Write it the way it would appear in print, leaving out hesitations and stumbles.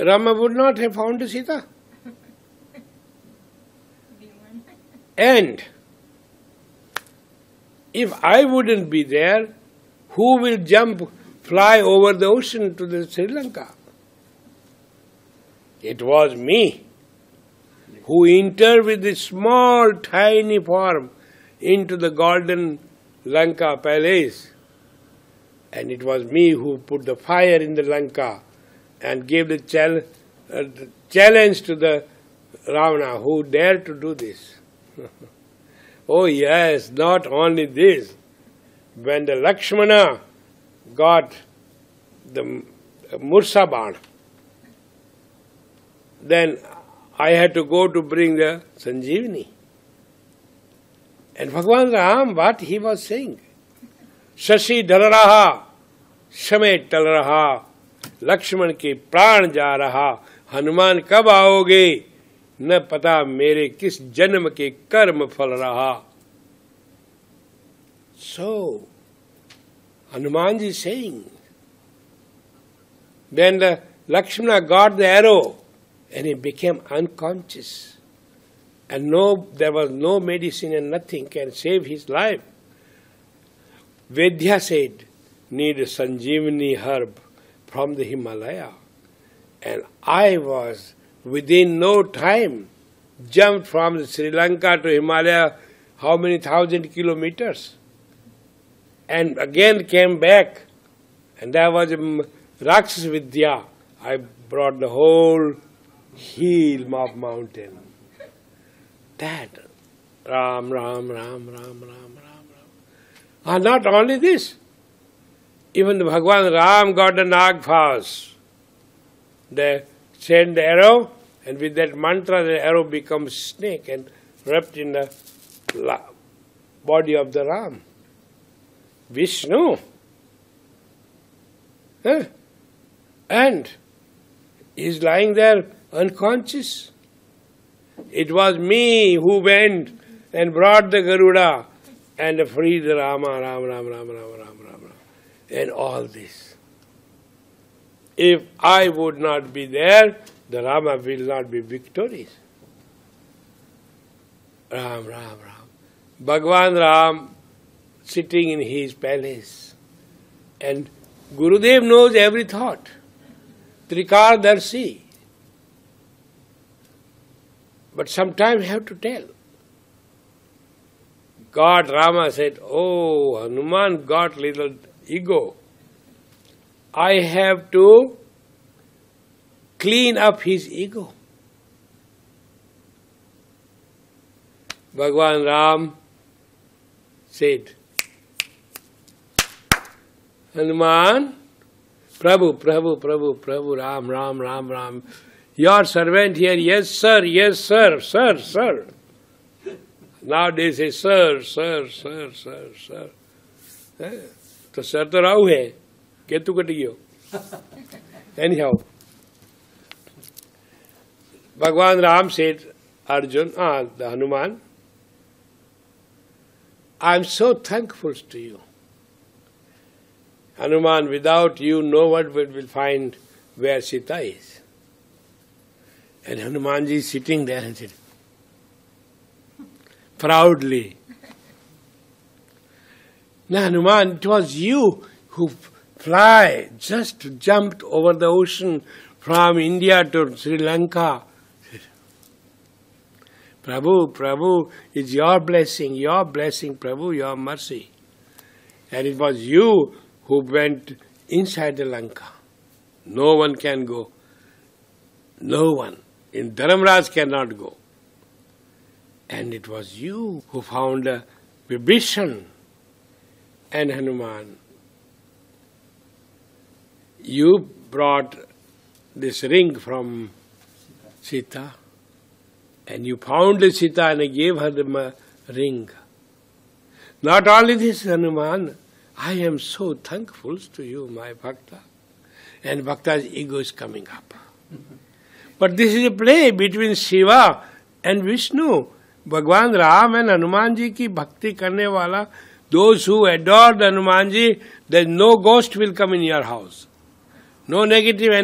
Rama would not have found Sita. And if I wouldn't be there, who will fly over the ocean to the Sri Lanka? It was me who entered with this small, tiny form into the golden Lanka palace. And it was me who put the fire in the Lanka and gave the challenge to the Ravana, who dared to do this. Oh yes, not only this. When the Lakshmana got the Mursabana, then I had to go to bring the Sanjeevani. And Bhagavan Ram, what he was saying? Shashi dhal raha, Shamet tal raha, Lakshman ke pran ja raha, Hanuman kab aoge, न पता मेरे किस जन्म के कर्म फल रहा. So, Hanumanji is saying, when the Lakshmana got the arrow and he became unconscious, and there was no medicine and nothing can save his life, Vedya said, need a Sanjeevani herb from the Himalaya. And I was within no time jumped from Sri Lanka to Himalaya, how many thousand kilometers, and again came back, and there was Rakshas Vidya. I brought the whole heel of mountain. That Ram, Ram, Ram, Ram, Ram, Ram, Ram. And not only this, even the Bhagavan Ram got the Nagphas. They send the arrow, and with that mantra the arrow becomes snake and wrapped in the body of the Ram. Vishnu. And he is lying there unconscious. It was me who went and brought the Garuda and freed the Rama, Ram, Ram, Ram, Ram, Ram, Ram, Ram, and all this. If I would not be there, the Rama will not be victorious. Ram, Ram, Ram. Bhagavan Ram sitting in his palace, and Gurudev knows every thought. Trikardarshi. But sometimes you have to tell. God, Rama said, oh, Hanuman got little ego. I have to clean up his ego. Bhagavan Ram said, Hanuman, Prabhu, Prabhu, Prabhu, Prabhu, Ram, Ram, Ram, Ram. Your servant here, yes sir, sir, sir. Now they say, sir, sir, sir, sir, sir. तो sir तो राहु है, Ketu cut गयो. Anyhow, Bhagavan Ram said, the Hanuman, I am so thankful to you. Hanuman, without you, no one will find where Sita is. And Hanumanji is sitting there and said, proudly, now Hanuman, it was you who just jumped over the ocean from India to Sri Lanka. Prabhu, Prabhu, it's your blessing, Prabhu, your mercy. And it was you who went inside the Lanka. No one can go. No one. In Dharamraj cannot go. And it was you who found Vibhishan and Hanuman. You brought this ring from Sita, and you found the Sita and gave her the ring. Not only this, Hanuman, I am so thankful to you, my Bhakta. And Bhakta's ego is coming up. But this is a play between Shiva and Vishnu. Bhagavan Ram and Hanumanji ki bhakti karne wala, those who adore the Hanumanji, then no ghost will come in your house. No negative